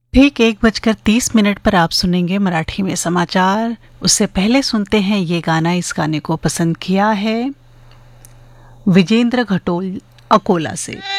ठीक 1:30 पर आप सुनेंगे मराठी में समाचार। उससे पहले सुनते हैं ये गाना। इस गाने को पसंद किया है विजेंद्र घटोल अकोला से।